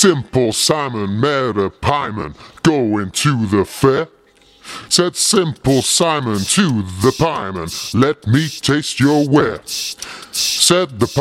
Simple Simon met a pieman going to the fair. Said Simple Simon to the pieman, let me taste your ware. Said the